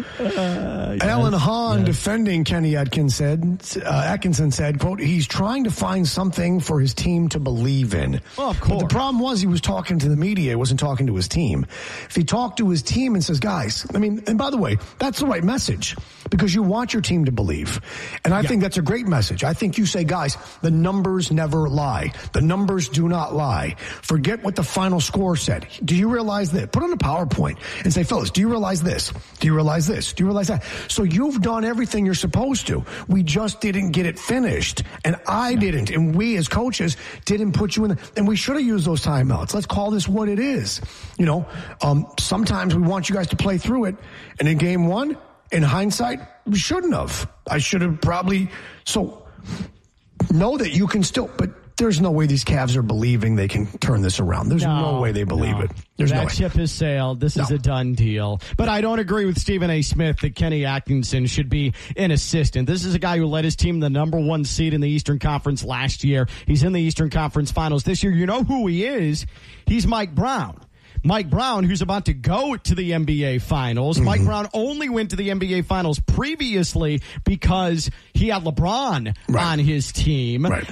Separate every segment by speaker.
Speaker 1: Alan Hahn, defending Kenny Atkinson, said, quote, he's trying to find something for his team to believe in.
Speaker 2: Well, of course.
Speaker 1: But the problem was he was talking to the media. He wasn't talking to his team. If he talked to his team and says, guys, and by the way, that's the right message because you want your team to believe. And I think that's a great message. I think you say, guys, the numbers never lie. The numbers do not lie. Forget what the final score said. Do you realize that? Put on a PowerPoint and say, fellas, do you realize this? Do you realize this? Do you realize that? So you've done everything you're supposed to. We just didn't get it finished. And I didn't. And we as coaches didn't put you in and we should have used those timeouts. Let's call this what it is. Sometimes we want you guys to play through it. And in game one, in hindsight, we shouldn't have. I should have probably. So know that you can still, but there's no way these Cavs are believing they can turn this around. There's no way they believe it. There's no way.
Speaker 2: That ship has sailed. This is a done deal. But I don't agree with Stephen A. Smith that Kenny Atkinson should be an assistant. This is a guy who led his team the number 1 seed in the Eastern Conference last year. He's in the Eastern Conference Finals this year. You know who he is? He's Mike Brown. Mike Brown, who's about to go to the NBA Finals. Mm-hmm. Mike Brown only went to the NBA Finals previously because he had LeBron on his team.
Speaker 1: Right.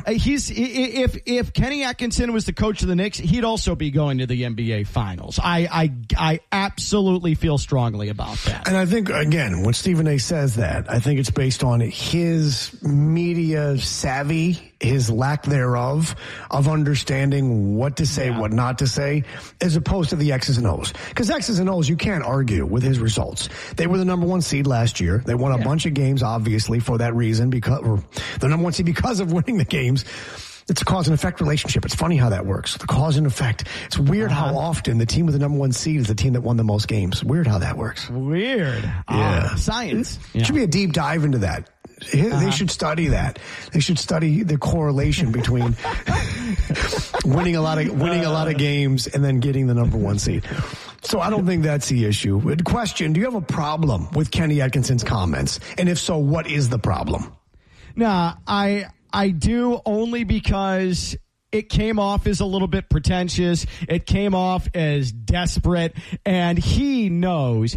Speaker 2: If Kenny Atkinson was the coach of the Knicks, he'd also be going to the NBA Finals. I absolutely feel strongly about that.
Speaker 1: And I think, again, when Stephen A. says that, I think it's based on his media savvy, his lack thereof, of understanding what to say, what not to say, as opposed to the X's and O's. Because X's and O's, you can't argue with his results. They were the number 1 seed last year. They won a bunch of games, obviously, for that reason, or the number 1 seed because of winning the games. It's a cause and effect relationship. It's funny how that works. The cause and effect. It's weird how often the team with the number 1 seed is the team that won the most games. Weird how that works.
Speaker 2: Weird.
Speaker 1: Yeah.
Speaker 2: Science.
Speaker 1: It should be a deep dive into that. They should study that. They should study the correlation between winning a lot of games and then getting the number 1 seed. So I don't think that's the issue. Question, do you have a problem with Kenny Atkinson's comments? And if so, what is the problem?
Speaker 2: Nah, I do, only because it came off as a little bit pretentious. It came off as desperate, and he knows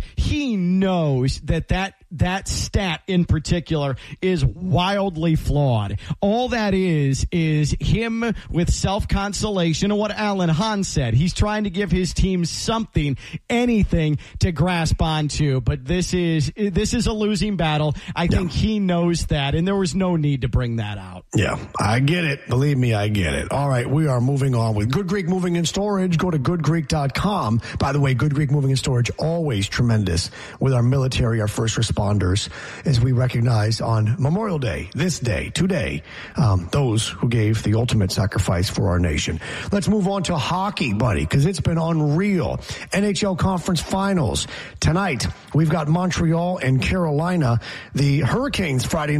Speaker 2: that stat in particular is wildly flawed. All that is him with self-consolation, and what Alan Hahn said. He's trying to give his team something, anything to grasp onto, but this is a losing battle. I think he knows that, and there was no need to bring that out.
Speaker 1: Yeah, I get it. Believe me, I get it. All right, we are moving on with Good Greek Moving and Storage. Go to goodgreek.com. By the way, Good Greek Moving and Storage, always tremendous with our military, our first responders, as we recognize on Memorial Day, this day, today, those who gave the ultimate sacrifice for our nation. Let's move on to hockey, buddy, because it's been unreal. NHL Conference Finals. Tonight, we've got Montreal and Carolina. The Hurricanes Saturday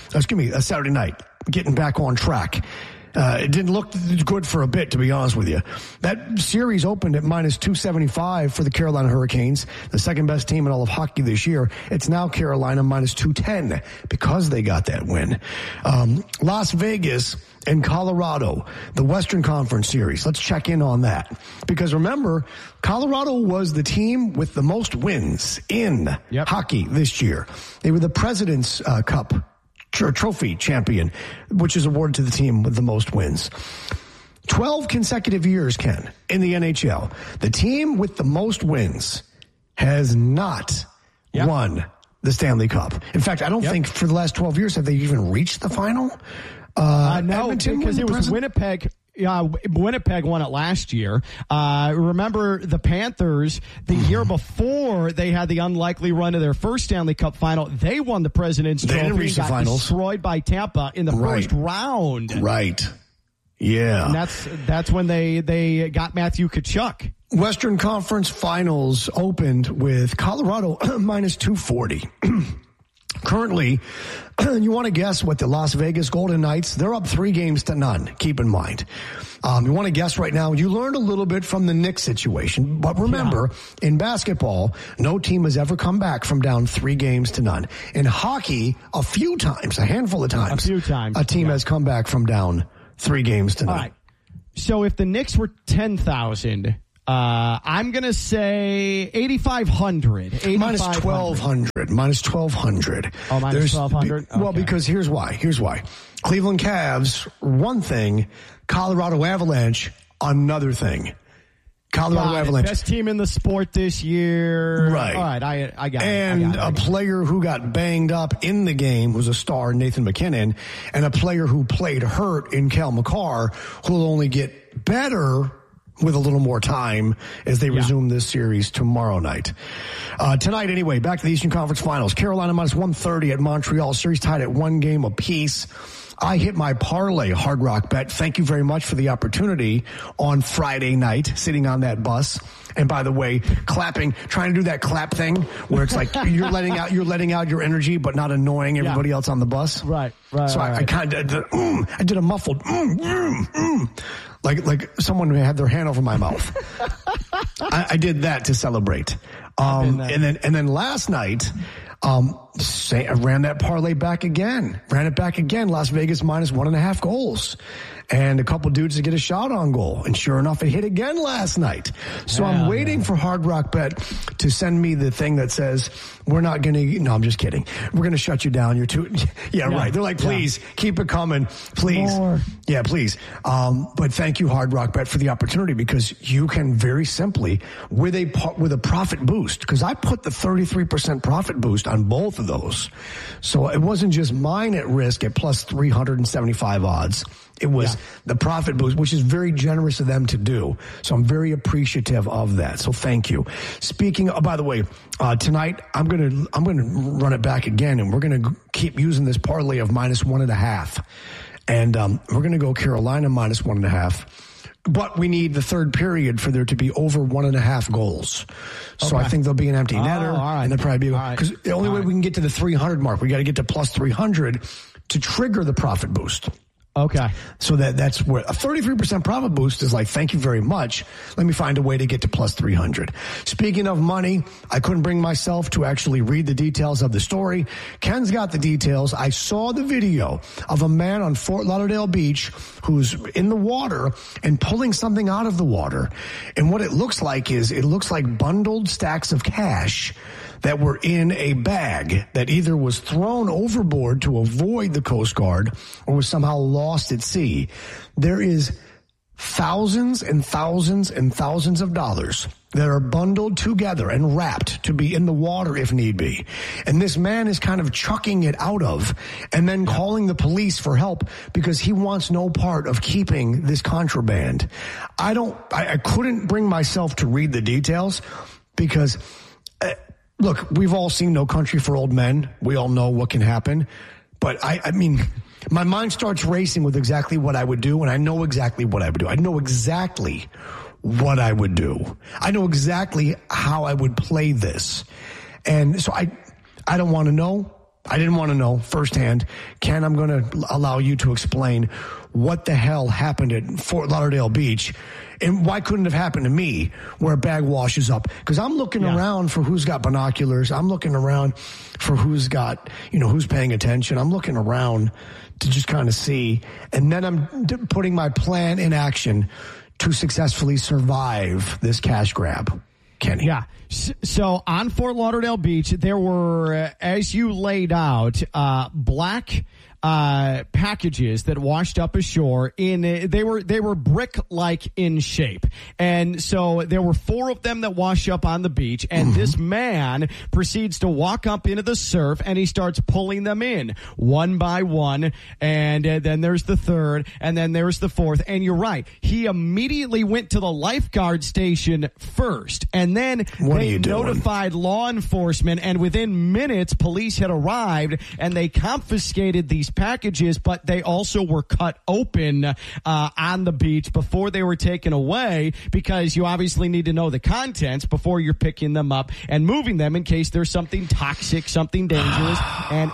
Speaker 1: night, getting back on track. It didn't look good for a bit, to be honest with you. That series opened at minus 275 for the Carolina Hurricanes, the second best team in all of hockey this year. It's now Carolina minus 210 because they got that win. Las Vegas and Colorado, the Western Conference Series. Let's check in on that. Because remember, Colorado was the team with the most wins in hockey this year. They were the President's Cup Trophy champion, which is awarded to the team with the most wins. 12 consecutive years, Ken, in the NHL. The team with the most wins has not won the Stanley Cup. In fact, I don't think for the last 12 years have they even reached the final.
Speaker 2: No, because it was Winnipeg. Winnipeg won it last year. Remember the Panthers, the year before they had the unlikely run to their first Stanley Cup final. They won the President's Trophy. They didn't reach the finals. Destroyed by Tampa in the first round.
Speaker 1: Right. Yeah.
Speaker 2: And that's when they got Matthew Tkachuk.
Speaker 1: Western Conference Finals opened with Colorado minus 240. Currently, you want to guess what the Las Vegas Golden Knights, they're up 3-0. Keep in mind. You want to guess right now. You learned a little bit from the Knicks situation, but remember, in basketball, no team has ever come back from down 3-0. In hockey, a handful of times, a team has come back from down 3-0.
Speaker 2: All right. So if the Knicks were 10,000, I'm going to say 8,500.
Speaker 1: Minus 1,200. minus 1,200.
Speaker 2: Oh, minus 1,200?
Speaker 1: Well,
Speaker 2: okay.
Speaker 1: because here's why. Cleveland Cavs, one thing. Colorado Avalanche, another thing. Colorado Avalanche.
Speaker 2: Best team in the sport this year.
Speaker 1: Right.
Speaker 2: All right, I got it.
Speaker 1: And a player who got banged up in the game was a star, Nathan McKinnon, and a player who played hurt in Cale Makar, who will only get better with a little more time as they resume this series tomorrow night. Tonight, anyway, back to the Eastern Conference Finals. Carolina minus 130 at Montreal. Series tied at 1 game apiece. I hit my parlay Hard Rock bet. Thank you very much for the opportunity on Friday night, sitting on that bus. And by the way, clapping, trying to do that clap thing where it's like you're letting out your energy, but not annoying everybody else on the bus.
Speaker 2: Right.
Speaker 1: So I kind of did, I did a muffled like someone who had their hand over my mouth. I did that to celebrate. And then last night, I ran that parlay back again. Ran it back again. Las Vegas minus 1.5 goals. And a couple dudes to get a shot on goal. And sure enough, it hit again last night. So I'm waiting for Hard Rock Bet to send me the thing that says, we're not going to, no, I'm just kidding. We're going to shut you down. You're too, right. They're like, please keep it coming. Please.
Speaker 2: More.
Speaker 1: Yeah, please. But thank you, Hard Rock Bet, for the opportunity, because you can very simply, with a profit boost, because I put the 33% profit boost on both of those. So it wasn't just mine at risk at plus 375 odds. It was the profit boost, which is very generous of them to do. So I'm very appreciative of that. So thank you. Speaking of, by the way, tonight I'm going to run it back again, and we're going to keep using this parlay of minus 1.5. And we're going to go Carolina minus 1.5. But we need the third period for there to be over 1.5 goals. So I think there'll be an empty netter.
Speaker 2: Right.
Speaker 1: And there'll probably be, because the only way we can get to the 300 mark, we got to get to plus 300 to trigger the profit boost.
Speaker 2: Okay.
Speaker 1: So that's where a 33% profit boost is like, thank you very much. Let me find a way to get to plus 300. Speaking of money, I couldn't bring myself to actually read the details of the story. Ken's got the details. I saw the video of a man on Fort Lauderdale Beach who's in the water and pulling something out of the water. And what it looks like bundled stacks of cash that were in a bag that either was thrown overboard to avoid the Coast Guard or was somehow lost at sea. There is thousands and thousands and thousands of dollars that are bundled together and wrapped to be in the water if need be. And this man is kind of chucking it out of and then calling the police for help because he wants no part of keeping this contraband. I couldn't bring myself to read the details because look, we've all seen No Country for Old Men. We all know what can happen. But I mean, my mind starts racing with exactly what I would do, and I know exactly what I would do. I know exactly what I would do. I know exactly how I would play this. And so I don't want to know. I didn't want to know firsthand. Ken, I'm going to allow you to explain what the hell happened at Fort Lauderdale Beach and why couldn't it have happened to me where a bag washes up? Because I'm looking around for who's got binoculars. I'm looking around for who's got, who's paying attention. I'm looking around to just kind of see. And then I'm putting my plan in action to successfully survive this cash grab. Kenny.
Speaker 2: Yeah. So on Fort Lauderdale Beach, there were, as you laid out, black packages that washed up ashore they were brick-like in shape. And so there were 4 of them that wash up on the beach, and this man proceeds to walk up into the surf and he starts pulling them in one by one, and then there's the third, and then there's the fourth. And you're right, he immediately went to the lifeguard station first, and then they notified law enforcement, and within minutes police had arrived and they confiscated these packages, but they also were cut open on the beach before they were taken away, because you obviously need to know the contents before you're picking them up and moving them in case there's something toxic, something dangerous. And it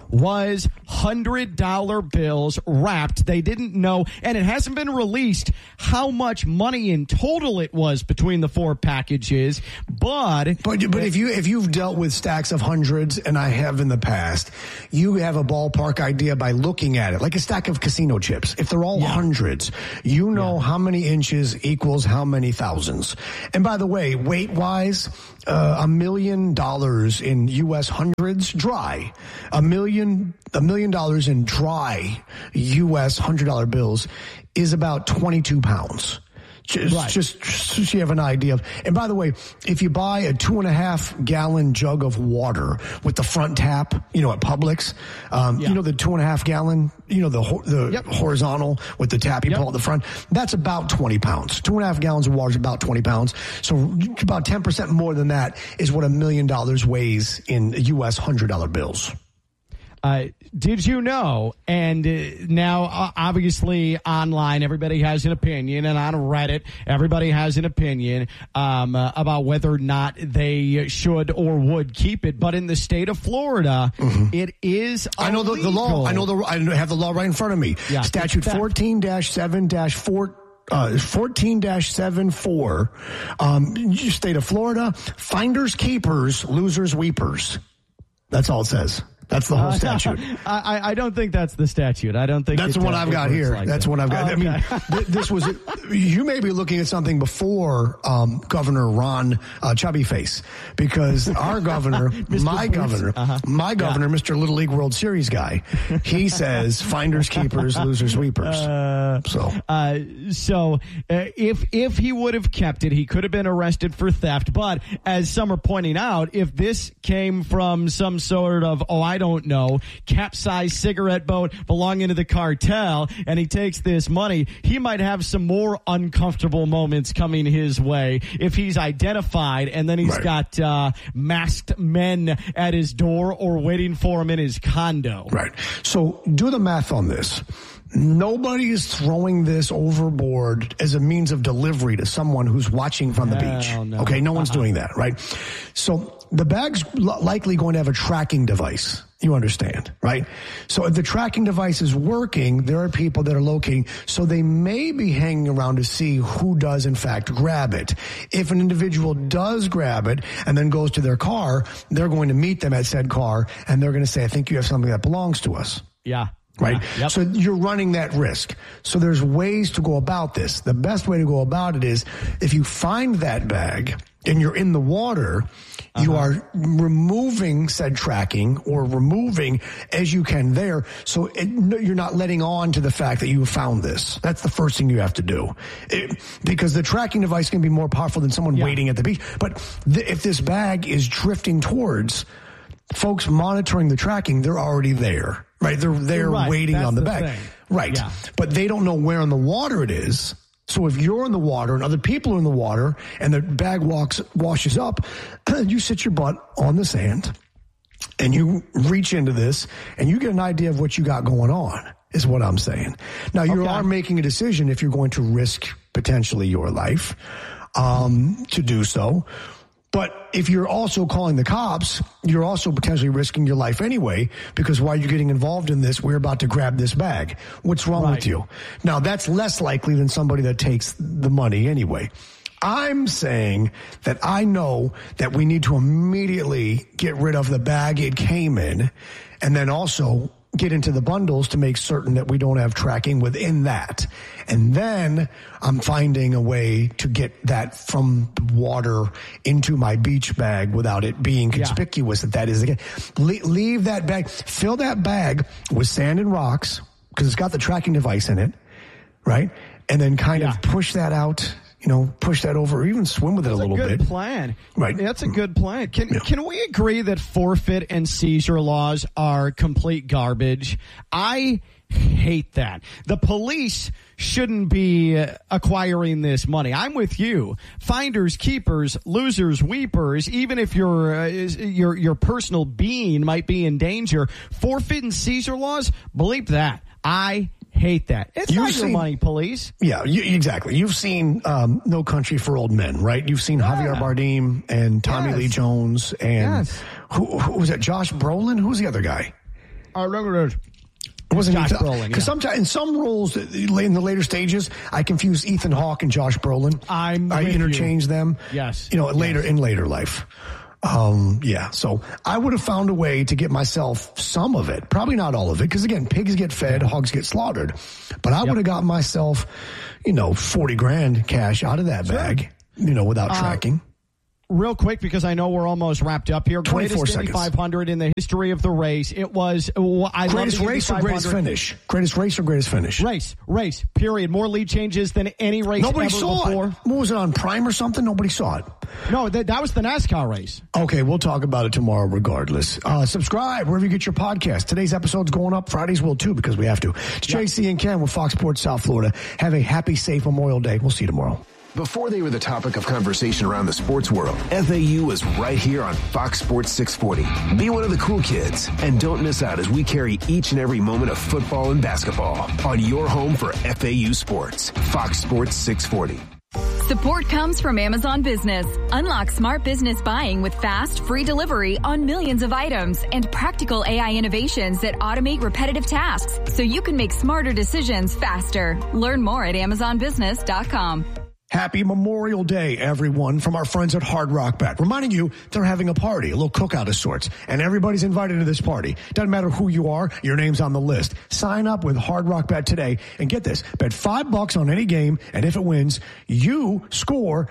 Speaker 2: was $100 bills wrapped. They didn't know, and it hasn't been released how much money in total it was between the 4 packages. But
Speaker 1: if you've dealt with stacks of hundreds, and I have in the past, you have a ballpark idea by looking at it, like a stack of casino chips. If they're all hundreds, you know how many inches equals how many thousands. And by the way, weight-wise, $1 million in U.S. hundreds dry. $1 million in dry U.S. $100 bills is about 22 pounds. Just so you have an idea of. And by the way, if you buy a 2.5 gallon jug of water with the front tap, at Publix, you know, the 2.5 gallon, the horizontal with the tap you pull at the front, that's about 20 pounds. 2.5 gallons of water is about 20 pounds. So about 10% more than that is what $1 million weighs in U.S. $100 bills.
Speaker 2: Did you know? And now, obviously, online, everybody has an opinion, and on Reddit, everybody has an opinion about whether or not they should or would keep it. But in the state of Florida, it is illegal.
Speaker 1: I know the law. I have the law right in front of me.
Speaker 2: Yeah,
Speaker 1: Statute 14-7-4. 14-7-4, state of Florida, finders, keepers, losers, weepers. That's all it says. That's the whole statute.
Speaker 2: I don't think that's the statute. I don't think
Speaker 1: that's what I've got here.
Speaker 2: Like
Speaker 1: that's what I've got.
Speaker 2: Okay.
Speaker 1: I mean, this was. You may be looking at something before Governor Ron Chubbyface, because our governor, my governor, Mr. Little League World Series guy, he says finders, keepers, losers, weepers.
Speaker 2: So if he would have kept it, he could have been arrested for theft. But as some are pointing out, if this came from some sort of I don't know, capsized cigarette boat belonging to the cartel, and he takes this money, he might have some more uncomfortable moments coming his way if he's identified and then he's got masked men at his door or waiting for him in his condo.
Speaker 1: Right. So do the math on this. Nobody is throwing this overboard as a means of delivery to someone who's watching from the beach.
Speaker 2: No.
Speaker 1: Okay, no one's doing that, right? So the bag's likely going to have a tracking device. You understand, right? So if the tracking device is working, there are people that are locating, so they may be hanging around to see who does in fact grab it. If an individual does grab it and then goes to their car, they're going to meet them at said car, and they're going to say, I think you have something that belongs to us.
Speaker 2: Yeah.
Speaker 1: Right?
Speaker 2: Yep. So
Speaker 1: you're running that risk. So there's ways to go about this. The best way to go about it is if you find that bag and you're in the water, you are removing said tracking or removing as you can there. So you're not letting on to the fact that you found this. That's the first thing you have to do. Because the tracking device can be more powerful than someone waiting at the beach. But if this bag is drifting towards folks monitoring the tracking, they're already there. Right, they're waiting on the bag. Right, but they don't know where in the water it is. So if you're in the water and other people are in the water and the bag washes up, you sit your butt on the sand and you reach into this and you get an idea of what you got going on, is what I'm saying. Now, you are making a decision if you're going to risk potentially your life to do so. But if you're also calling the cops, you're also potentially risking your life anyway, because while you're getting involved in this, we're about to grab this bag. What's wrong with you? Now, that's less likely than somebody that takes the money anyway. I'm saying that I know that we need to immediately get rid of the bag it came in, and then also get into the bundles to make certain that we don't have tracking within that. And then I'm finding a way to get that from the water into my beach bag without it being conspicuous that is again. Leave that bag, fill that bag with sand and rocks, because it's got the tracking device in it, right? And then kind of push that out. Push that over, or even swim with it a little bit.
Speaker 2: That's a good plan.
Speaker 1: Right.
Speaker 2: That's a good plan. Can we agree that forfeit and seizure laws are complete garbage? I hate that. The police shouldn't be acquiring this money. I'm with you. Finders, keepers, losers, weepers, even if your personal being might be in danger, forfeit and seizure laws, bleep that. I hate that. It's not your money, police.
Speaker 1: Yeah, exactly. You've seen No Country for Old Men, right? You've seen Javier Bardem and Tommy Lee Jones and who was that? Josh Brolin? Who's the other guy?
Speaker 2: look at this.
Speaker 1: It wasn't
Speaker 2: Josh Brolin,
Speaker 1: because sometimes in some roles in the later stages, I confuse Ethan Hawke and Josh Brolin. I interchange them.
Speaker 2: Yes,
Speaker 1: in later life. So I would have found a way to get myself some of it, probably not all of it, because again, pigs get fed, hogs get slaughtered. But I would have got myself, $40,000 cash out of that bag, without tracking.
Speaker 2: Real quick, because I know we're almost wrapped up here.
Speaker 1: 24 seconds.
Speaker 2: 500 in the history of the race. It was
Speaker 1: greatest race or greatest finish? Greatest race or greatest finish?
Speaker 2: Race. Period. More lead changes than any race
Speaker 1: Nobody
Speaker 2: ever
Speaker 1: saw
Speaker 2: before.
Speaker 1: It. What was it, on Prime or something? Nobody saw it.
Speaker 2: No, that was the NASCAR race.
Speaker 1: Okay, we'll talk about it tomorrow regardless. Subscribe wherever you get your podcast. Today's episode's going up. Fridays will too, because we have to. It's JC and Ken with Fox Sports South Florida. Have a happy, safe Memorial Day. We'll see you tomorrow.
Speaker 3: Before they were the topic of conversation around the sports world, FAU was right here on Fox Sports 640. Be one of the cool kids and don't miss out as we carry each and every moment of football and basketball on your home for FAU sports. Fox Sports 640.
Speaker 4: Support comes from Amazon Business. Unlock smart business buying with fast, free delivery on millions of items and practical AI innovations that automate repetitive tasks so you can make smarter decisions faster. Learn more at AmazonBusiness.com.
Speaker 1: Happy Memorial Day, everyone, from our friends at Hard Rock Bet. Reminding you, they're having a party, a little cookout of sorts, and everybody's invited to this party. Doesn't matter who you are, your name's on the list. Sign up with Hard Rock Bet today, and get this, bet $5 on any game, and if it wins, you score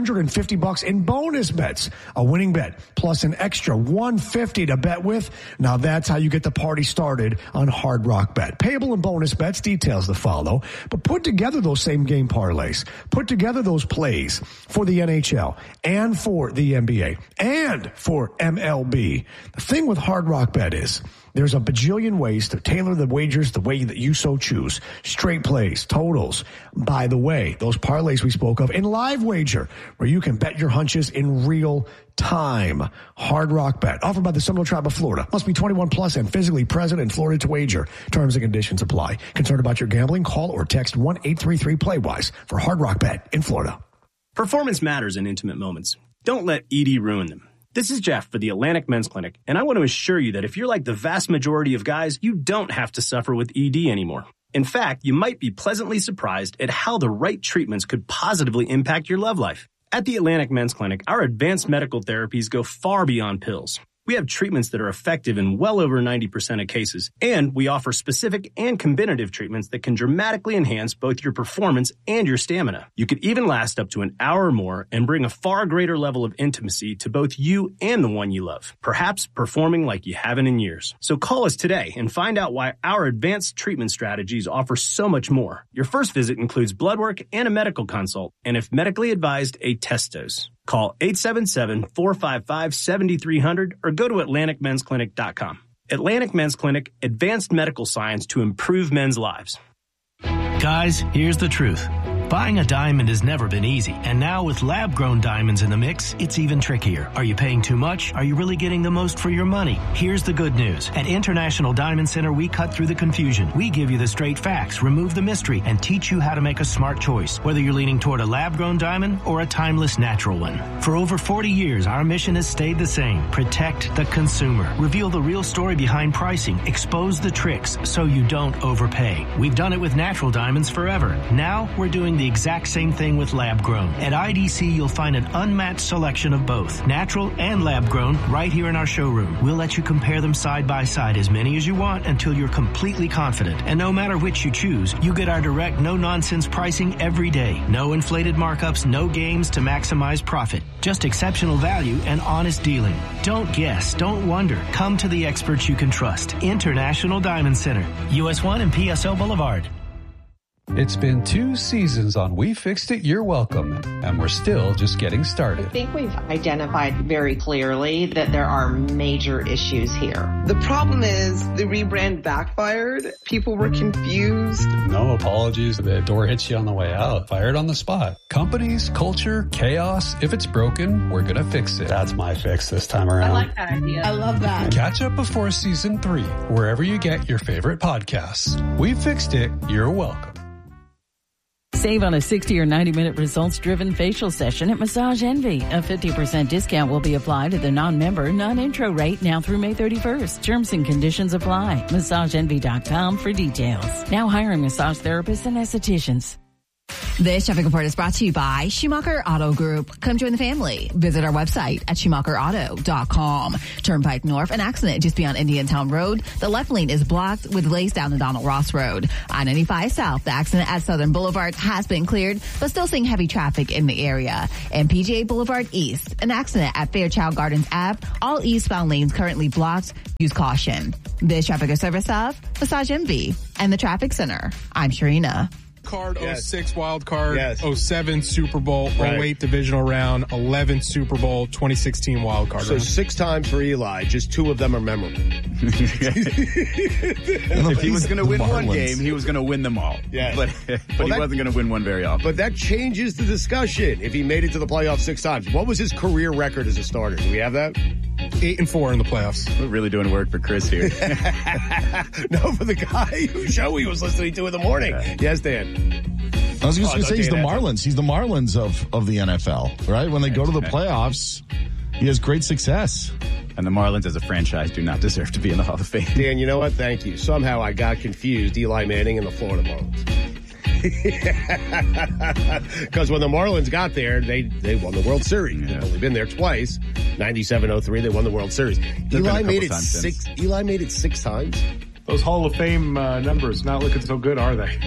Speaker 1: $150 in bonus bets. A winning bet, plus an extra $150 to bet with. Now that's how you get the party started on Hard Rock Bet. Payable and bonus bets, details to follow, but put together those same game parlays. Put together those plays for the NHL and for the NBA and for MLB. The thing with Hard Rock Bet is there's a bajillion ways to tailor the wagers the way that you so choose. Straight plays, totals. By the way, those parlays we spoke of in Live Wager, where you can bet your hunches in real time. Hard Rock Bet, offered by the Seminole Tribe of Florida. Must be 21 plus and physically present in Florida to wager. Terms and conditions apply. Concerned about your gambling? Call or text 1-833-PLAY-WISE for Hard Rock Bet in Florida.
Speaker 5: Performance matters in intimate moments. Don't let ED ruin them. This is Jeff for the Atlantic Men's Clinic, and I want to assure you that if you're like the vast majority of guys, you don't have to suffer with ED anymore. In fact, you might be pleasantly surprised at how the right treatments could positively impact your love life. At the Atlantic Men's Clinic, our advanced medical therapies go far beyond pills. We have treatments that are effective in well over 90% of cases, and we offer specific and combinative treatments that can dramatically enhance both your performance and your stamina. You could even last up to an hour or more and bring a far greater level of intimacy to both you and the one you love, perhaps performing like you haven't in years. So call us today and find out why our advanced treatment strategies offer so much more. Your first visit includes blood work and a medical consult, and if medically advised, a test dose. Call 877-455-7300 or go to AtlanticMen'sClinic.com. Atlantic Men's Clinic, advanced medical science to improve men's lives.
Speaker 6: Guys, here's the truth. Buying a diamond has never been easy, and now with lab-grown diamonds in the mix, it's even trickier. Are you paying too much? Are you really getting the most for your money? Here's the good news. At International Diamond Center, we cut through the confusion. We give you the straight facts, remove the mystery, and teach you how to make a smart choice, whether you're leaning toward a lab-grown diamond or a timeless natural one. For over 40 years, our mission has stayed the same. Protect the consumer. Reveal the real story behind pricing. Expose the tricks so you don't overpay. We've done it with natural diamonds forever. Now we're doing the exact same thing with lab-grown. At IDC, you'll find an unmatched selection of both, natural and lab-grown, right here in our showroom. We'll let you compare them side by side, as many as you want, until you're completely confident. And no matter which you choose, you get our direct, no-nonsense pricing every day. No inflated markups, no games to maximize profit. Just exceptional value and honest dealing. Don't guess, don't wonder. Come to the experts you can trust. International Diamond Center, US 1 and PSO Boulevard.
Speaker 7: It's been 2 seasons on We Fixed It, You're Welcome, and we're still just getting started.
Speaker 8: I think we've identified very clearly that there are major issues here.
Speaker 9: The problem is the rebrand backfired. People were confused.
Speaker 7: No apologies. The door hits you on the way out. Fired on the spot. Companies, culture, chaos. If it's broken, we're going to fix it. That's my fix this time around.
Speaker 9: I like that idea. I love that.
Speaker 7: Catch up before season 3, wherever you get your favorite podcasts. We Fixed It, You're Welcome.
Speaker 10: Save on a 60 or 90-minute results-driven facial session at Massage Envy. A 50% discount will be applied to the non-member, non-intro rate now through May 31st. Terms and conditions apply. MassageEnvy.com for details. Now hiring massage therapists and estheticians.
Speaker 11: This traffic report is brought to you by Schumacher Auto Group. Come join the family. Visit our website at SchumacherAuto.com. Turnpike North, an accident just beyond Indiantown Road. The left lane is blocked with delays down to Donald Ross Road. I-95 South, the accident at Southern Boulevard has been cleared, but still seeing heavy traffic in the area. And PGA Boulevard East, an accident at Fairchild Gardens Ave. All eastbound lanes currently blocked. Use caution. This traffic is service of Massage Envy and the Traffic Center. I'm Sharina.
Speaker 12: Card 06 wild card, 07 Super Bowl, 08 divisional round, 11 Super Bowl, 2016 wild card.
Speaker 13: So round. 6 times for Eli, just 2 of them are memorable.
Speaker 14: If he was going to win one game, he was going to win them all.
Speaker 13: Yeah.
Speaker 14: But he wasn't going to win one very often.
Speaker 13: But that changes the discussion. If he made it to the playoffs 6 times, what was his career record as a starter? Do we have that?
Speaker 12: 8-4 in the playoffs.
Speaker 14: We're really doing work for Chris here.
Speaker 13: No, for the guy whose show he was listening to in the morning. Yes, Dan.
Speaker 15: I was just going to say he's the Marlins. He's the Marlins of the NFL, right? When they go to the playoffs, he has great success.
Speaker 14: And the Marlins as a franchise do not deserve to be in the Hall of Fame.
Speaker 13: Dan, you know what? Thank you. Somehow I got confused. Eli Manning and the Florida Marlins. Because when the Marlins got there, they won the World Series. They've only been there twice. 97-03, they won the World Series. Eli made it 6 times.
Speaker 16: Those Hall of Fame numbers not looking so good, are they?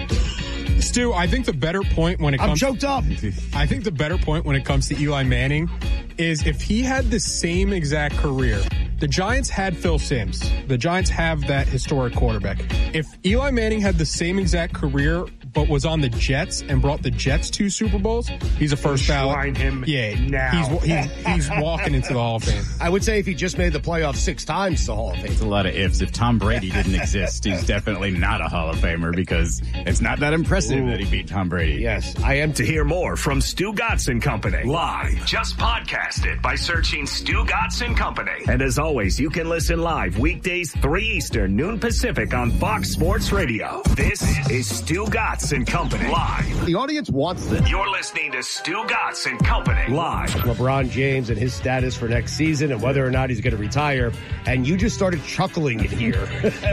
Speaker 12: Stu, I think the better point when it comes...
Speaker 13: I'm choked up.
Speaker 12: I think the better point when it comes to Eli Manning is if he had the same exact career. The Giants had Phil Simms. The Giants have that historic quarterback. If Eli Manning had the same exact career but was on the Jets and brought the Jets 2 Super Bowls, he's a first ballot.
Speaker 16: Line him now.
Speaker 12: He's walking into the Hall of Fame.
Speaker 13: I would say if he just made the playoffs 6 times, the Hall of Fame.
Speaker 14: It's a lot of ifs. If Tom Brady didn't exist, he's definitely not a Hall of Famer because it's not that impressive that he beat Tom Brady.
Speaker 13: Yes, I am.
Speaker 17: To hear more from Stu Gatz and Company live, just podcast it by searching Stu Gatz and Company. And as always, you can listen live weekdays 3 Eastern, noon Pacific on Fox Sports Radio. This is Stu Gatz and Company live.
Speaker 13: The audience wants this.
Speaker 17: You're listening to Stu Gatz and Company live.
Speaker 13: LeBron James and his status for next season and whether or not he's going to retire. And you just started chuckling in here.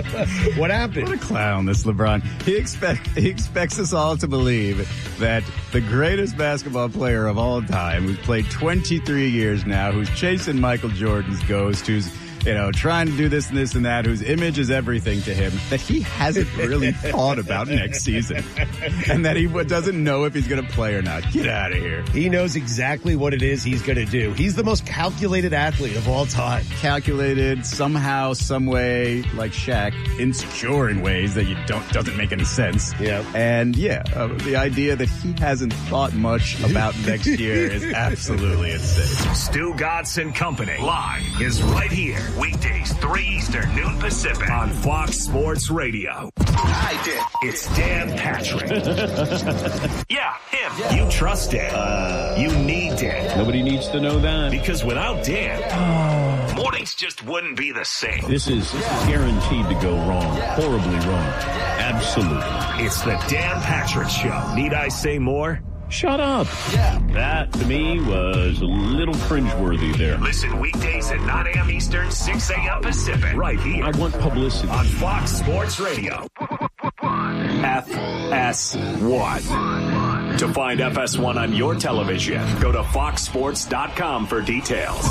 Speaker 13: What happened?
Speaker 14: What a clown, this LeBron. He expects us all to believe that the greatest basketball player of all time, who's played 23 years now, who's chasing Michael Jordan's ghost, who's trying to do this and this and that, whose image is everything to him, that he hasn't really thought about next season. And that he doesn't know if he's going to play or not. Get out of here.
Speaker 13: He knows exactly what it is he's going to do. He's the most calculated athlete of all time.
Speaker 14: Calculated, somehow, some way, like Shaq, insecure in ways that doesn't make any sense.
Speaker 13: Yeah.
Speaker 14: And the idea that he hasn't thought much about next year is absolutely insane.
Speaker 17: Stu Gatz and Company live is right here. Weekdays, 3 Eastern, noon Pacific on Fox Sports Radio. I did. It's Dan Patrick. Yeah, him. Yeah. You trust Dan. You need Dan.
Speaker 16: Nobody needs to know that.
Speaker 17: Because without Dan, mornings just wouldn't be the same.
Speaker 16: This is guaranteed to go wrong. Horribly wrong. Absolutely.
Speaker 17: It's the Dan Patrick Show. Need I say more?
Speaker 16: Shut up. Yeah. That, to me, was a little cringeworthy there.
Speaker 17: Listen weekdays at 9 a.m. Eastern, 6 a.m. Pacific. Right here.
Speaker 16: I want publicity.
Speaker 17: On Fox Sports Radio. FS1. To find FS1 on your television, go to foxsports.com for details.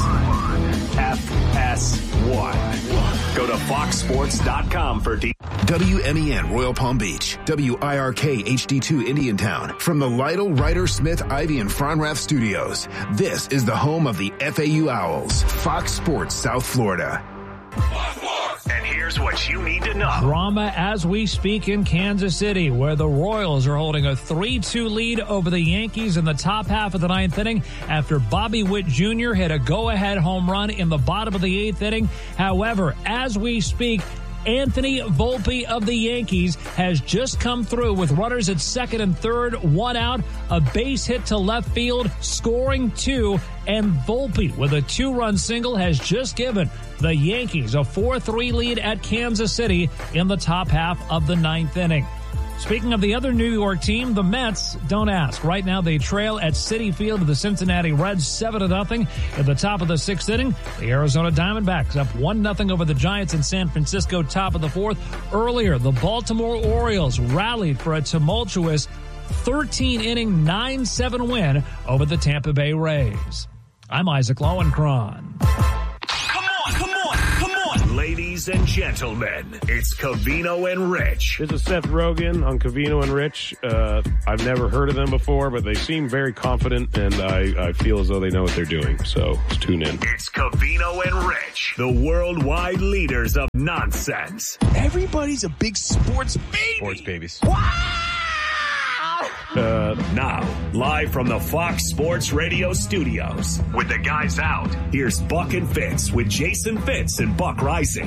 Speaker 17: FS1. Go to foxsports.com for details.
Speaker 3: WMEN Royal Palm Beach, WIRK HD2 Indiantown. From the Lytle, Ryder, Smith, Ivy, and Fronrath studios, this is the home of the FAU Owls, Fox Sports South Florida.
Speaker 17: And here's what you need to know.
Speaker 18: Drama as we speak in Kansas City, where the Royals are holding a 3-2 lead over the Yankees in the top half of the 9th inning after Bobby Witt Jr. hit a go-ahead home run in the bottom of the 8th inning. However, as we speak, Anthony Volpe of the Yankees has just come through with runners at second and third, 1 out, a base hit to left field, scoring 2, and Volpe with a 2-run single has just given the Yankees a 4-3 lead at Kansas City in the top half of the 9th inning. Speaking of the other New York team, the Mets, don't ask. Right now they trail at Citi Field to the Cincinnati Reds 7-0. At the top of the 6th inning, the Arizona Diamondbacks up 1-0 over the Giants in San Francisco, top of the 4th. Earlier, the Baltimore Orioles rallied for a tumultuous 13-inning, 9-7 win over the Tampa Bay Rays. I'm Isaac Lowenkron.
Speaker 17: Ladies and gentlemen, it's Covino and Rich.
Speaker 13: This is Seth Rogen on Covino and Rich. I've never heard of them before, but they seem very confident, and I feel as though they know what they're doing. So let's tune in.
Speaker 17: It's Covino and Rich, the worldwide leaders of nonsense.
Speaker 19: Everybody's a big sports baby.
Speaker 13: Sports babies.
Speaker 19: Wow!
Speaker 17: Now, live from the Fox Sports Radio studios, with the guys out, here's Buck and Fitz with Jason Fitz and Buck Rising.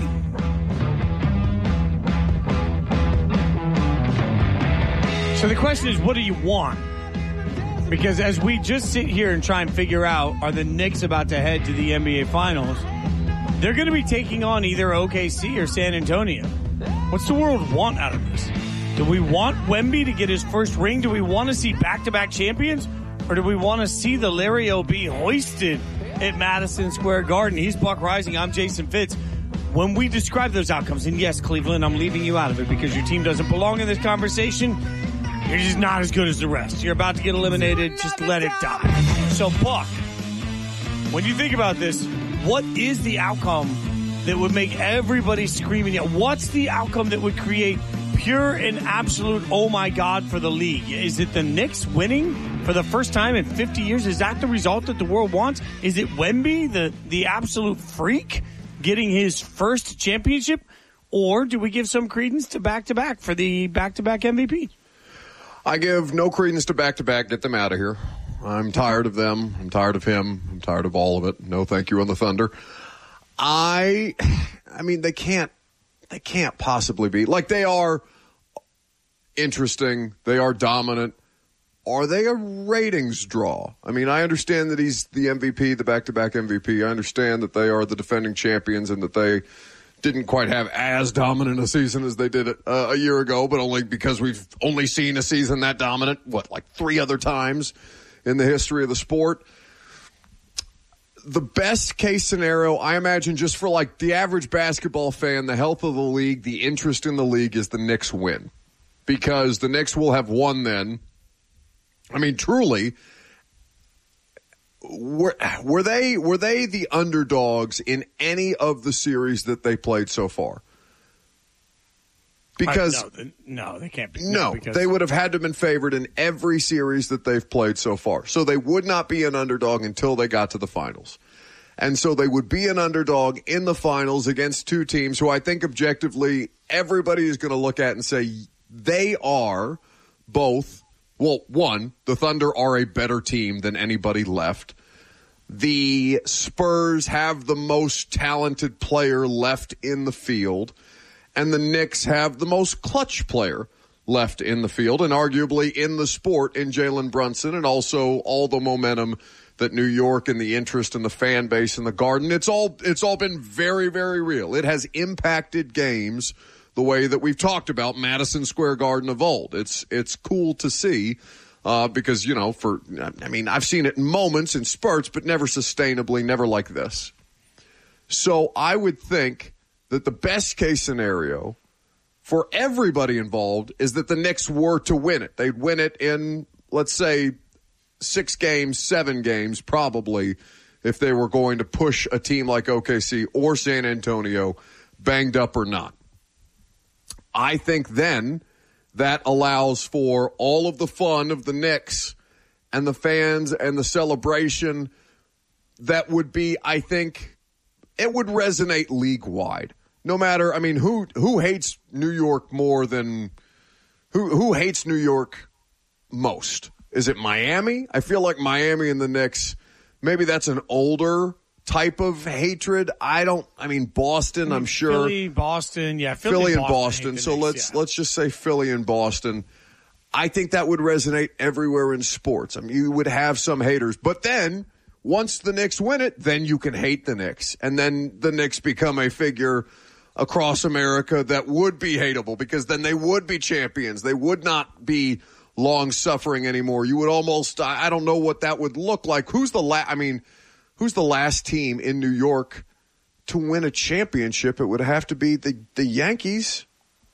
Speaker 20: So the question is, what do you want? Because as we just sit here and try and figure out, are the Knicks about to head to the NBA Finals, they're going to be taking on either OKC or San Antonio. What's the world want out of this? Do we want Wemby to get his first ring? Do we want to see back-to-back champions? Or do we want to see the Larry O.B. hoisted at Madison Square Garden? He's Buck Rising. I'm Jason Fitz. When we describe those outcomes, and yes, Cleveland, I'm leaving you out of it because your team doesn't belong in this conversation. You're just not as good as the rest. You're about to get eliminated. Just let it die. So, Buck, when you think about this, what is the outcome that would make everybody screaming? What's the outcome that would create pure and absolute oh my God for the league? Is it the Knicks winning for the first time in 50 years? Is that the result that the world wants? Is it Wemby, the absolute freak, getting his first championship? Or do we give some credence to back-to-back for the back-to-back MVP?
Speaker 21: I give no credence to back-to-back. Get them out of here. I'm tired of them. I'm tired of him. I'm tired of all of it. No thank you on the Thunder. I mean, they can't possibly be. Like, they are interesting. They are dominant. Are they a ratings draw? I mean, I understand that he's the MVP, the back-to-back MVP. I understand that they are the defending champions and that they didn't quite have as dominant a season as they did a year ago, but only because we've only seen a season that dominant, like 3 other times in the history of the sport. The best case scenario, I imagine, just for like the average basketball fan, the health of the league, the interest in the league, is the Knicks win. Because the Knicks will have won then. I mean, truly, were they the underdogs in any of the series that they played so far? Because
Speaker 20: no, they can't be.
Speaker 21: No, they would have had to have been favored in every series that they've played so far. So they would not be an underdog until they got to the finals. And so they would be an underdog in the finals against 2 teams who I think objectively everybody is going to look at and say they are both, well, one, the Thunder are a better team than anybody left. The Spurs have the most talented player left in the field. And the Knicks have the most clutch player left in the field and arguably in the sport in Jalen Brunson, and also all the momentum that New York and the interest in the fan base in the Garden. It's all been very, very real. It has impacted games the way that we've talked about Madison Square Garden of old. It's cool to see because, you know, I've seen it in moments, in spurts, but never sustainably, never like this. So I would think that the best case scenario for everybody involved is that the Knicks were to win it. They'd win it in, let's say, 6 games, 7 games, probably, if they were going to push a team like OKC or San Antonio, banged up or not. I think then that allows for all of the fun of the Knicks and the fans and the celebration that would be, I think, it would resonate league-wide. No matter, I mean, who hates New York more than who hates New York most? Is it Miami? I feel like Miami and the Knicks, maybe that's an older type of hatred. Boston, I'm sure.
Speaker 20: Philly, Boston, yeah.
Speaker 21: Philly and Boston. So let's just say Philly and Boston. I think that would resonate everywhere in sports. I mean, you would have some haters. But then, once the Knicks win it, then you can hate the Knicks. And then the Knicks become a figure across America that would be hateable, because then they would be champions. They would not be long-suffering anymore. You would almost, I don't know what that would look like. Who's the last team in New York to win a championship? It would have to be the Yankees.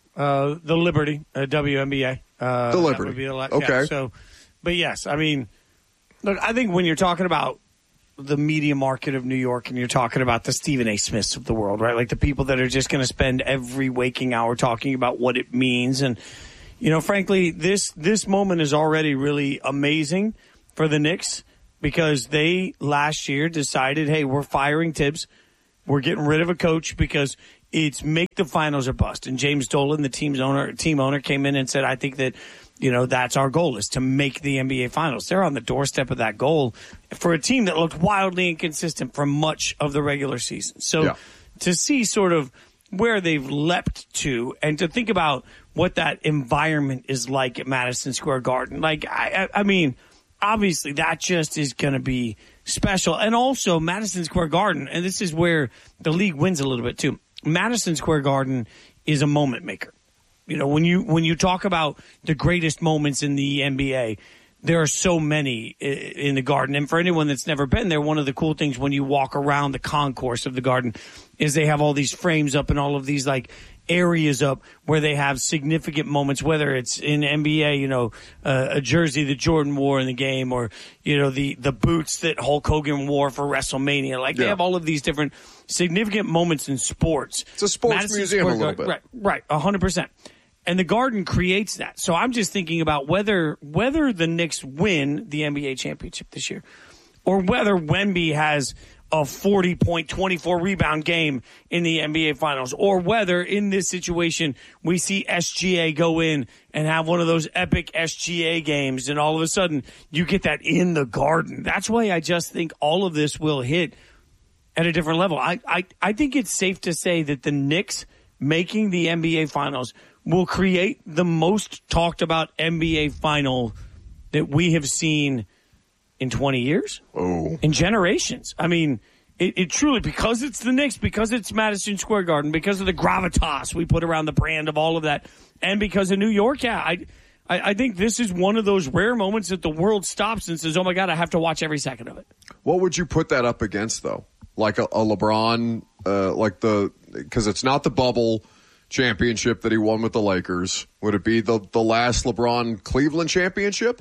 Speaker 20: The Liberty, WNBA.
Speaker 21: The Liberty.
Speaker 20: Would be
Speaker 21: Okay.
Speaker 20: Yeah, but yes, I mean, look, I think when you're talking about the media market of New York and you're talking about the Stephen A. Smiths of the world, right? Like the people that are just going to spend every waking hour talking about what it means. And, frankly, this moment is already really amazing for the Knicks, because they last year decided, hey, we're firing Tibbs. We're getting rid of a coach because it's make the finals or bust. And James Dolan, the team owner, came in and said, I think that, that's our goal, is to make the NBA finals. They're on the doorstep of that goal for a team that looked wildly inconsistent for much of the regular season. So to see sort of where they've leapt to, and to think about what that environment is like at Madison Square Garden, like, I mean, obviously that just is going to be special. And also Madison Square Garden, and this is where the league wins a little bit too. Madison Square Garden is a moment maker. When you talk about the greatest moments in the NBA, there are so many in the Garden. And for anyone that's never been there, one of the cool things when you walk around the concourse of the Garden is they have all these frames up and all of these like areas up where they have significant moments, whether it's in NBA, a jersey that Jordan wore in the game, or, the boots that Hulk Hogan wore for WrestleMania. Like, they have all of these different significant moments in sports.
Speaker 21: It's a sports museum a little bit.
Speaker 20: Right, 100%. And the Garden creates that. So I'm just thinking about whether the Knicks win the NBA championship this year, or whether Wemby has a 40-point, 24-rebound game in the NBA Finals, or whether in this situation we see SGA go in and have one of those epic SGA games, and all of a sudden you get that in the Garden. That's why I just think all of this will hit at a different level. I think it's safe to say that the Knicks making the NBA Finals will create the most talked about NBA final that we have seen in 20 years, in generations. I mean, it truly, because it's the Knicks, because it's Madison Square Garden, because of the gravitas we put around the brand of all of that, and because of New York, I think this is one of those rare moments that the world stops and says, oh my God, I have to watch every second of it.
Speaker 21: What would you put that up against, though? Like a LeBron, because it's not the bubble championship that he won with the Lakers. Would it be the last LeBron Cleveland championship?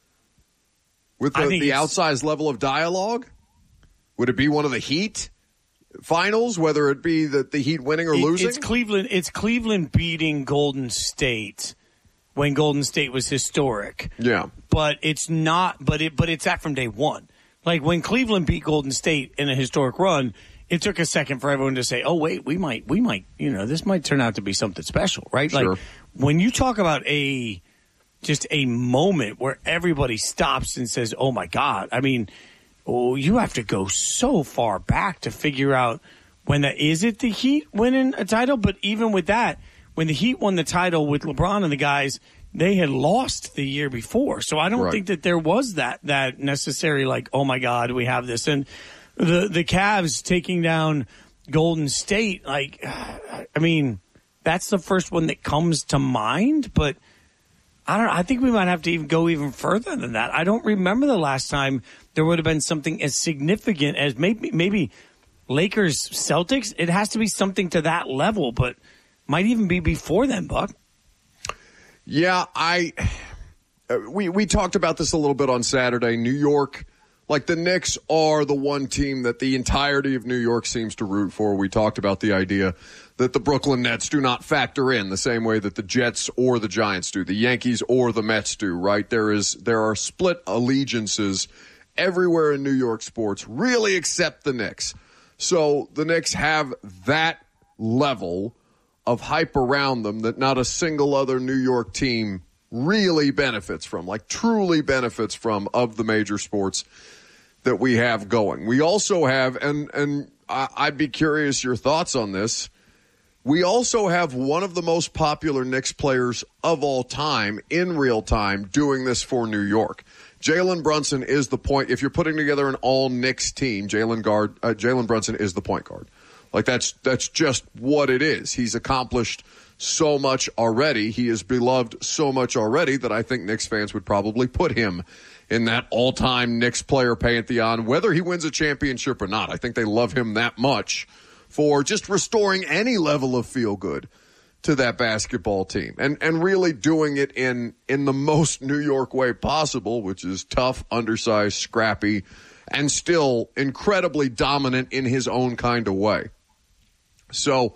Speaker 21: With the outsized level of dialogue? Would it be one of the Heat finals, whether it be the Heat winning or losing?
Speaker 20: It's Cleveland beating Golden State when Golden State was historic.
Speaker 21: Yeah.
Speaker 20: But it's not, but it's that from day one. Like when Cleveland beat Golden State in a historic run, it took a second for everyone to say, oh, wait, we might, this might turn out to be something special, right?
Speaker 21: Sure.
Speaker 20: Like when you talk about just a moment where everybody stops and says, oh my God, I mean, you have to go so far back to figure out is it the Heat winning a title? But even with that, when the Heat won the title with LeBron and the guys, they had lost the year before. So I don't think that there was that necessary, like, oh my God, we have this. And the Cavs taking down Golden State, like, I mean, that's the first one that comes to mind, but I don't know. I think we might have to go even further than that. I don't remember the last time there would have been something as significant as maybe Lakers Celtics. It has to be something to that level, but might even be before then, Buck.
Speaker 21: Yeah, we talked about this a little bit on Saturday. New York, like the Knicks are the one team that the entirety of New York seems to root for. We talked about the idea that the Brooklyn Nets do not factor in the same way that the Jets or the Giants do, the Yankees or the Mets do, right? There are split allegiances everywhere in New York sports, really except the Knicks. So the Knicks have that level of hype around them that not a single other New York team really benefits from, like truly benefits from, of the major sports that we have going. We also have, and I'd be curious your thoughts on this, we also have one of the most popular Knicks players of all time in real time doing this for New York. Jalen Brunson is the point. If you're putting together an all Knicks team, Jalen Brunson is the point guard. Like, that's just what it is. He's accomplished so much already. He is beloved so much already that I think Knicks fans would probably put him in that all-time Knicks player pantheon, whether he wins a championship or not. I think they love him that much for just restoring any level of feel-good to that basketball team and really doing it in the most New York way possible, which is tough, undersized, scrappy, and still incredibly dominant in his own kind of way. So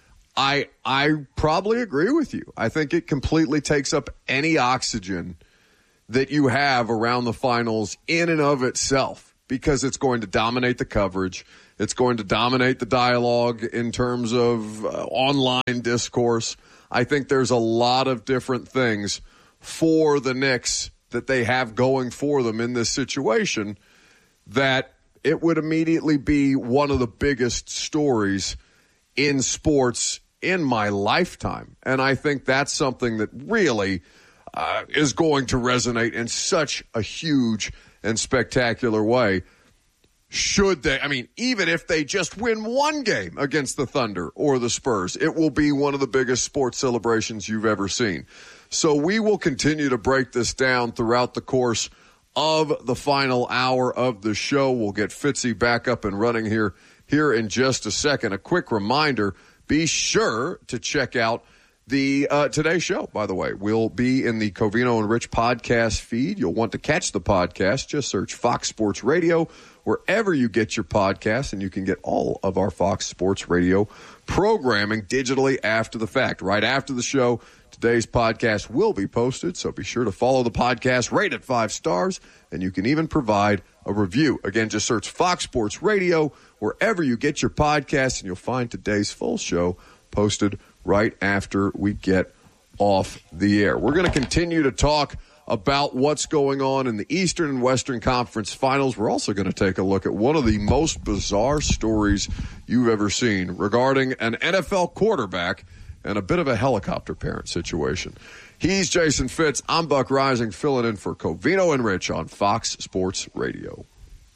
Speaker 21: I probably agree with you. I think it completely takes up any oxygen that you have around the finals in and of itself, because it's going to dominate the coverage. It's going to dominate the dialogue in terms of online discourse. I think there's a lot of different things for the Knicks that they have going for them in this situation that it would immediately be one of the biggest stories in sports in my lifetime. And I think that's something that really is going to resonate in such a huge and spectacular way. Should they, even if they just win one game against the Thunder or the Spurs, it will be one of the biggest sports celebrations you've ever seen. So we will continue to break this down throughout the course of the final hour of the show. We'll get Fitzy back up and running here in just a second. A quick reminder, be sure to check out the today's show, by the way. We'll be in the Covino and Rich podcast feed. You'll want to catch the podcast. Just search Fox Sports Radio wherever you get your podcasts, and you can get all of our Fox Sports Radio programming digitally after the fact. Right after the show, today's podcast will be posted, so be sure to follow the podcast, rate it 5 stars, and you can even provide a review. Again, just search Fox Sports Radio wherever you get your podcasts, and you'll find today's full show posted right after we get off the air. We're going to continue to talk about what's going on in the Eastern and Western Conference Finals. We're also going to take a look at one of the most bizarre stories you've ever seen regarding an NFL quarterback and a bit of a helicopter parent situation. He's Jason Fitz. I'm Buck Rising, filling in for Covino and Rich on Fox Sports Radio.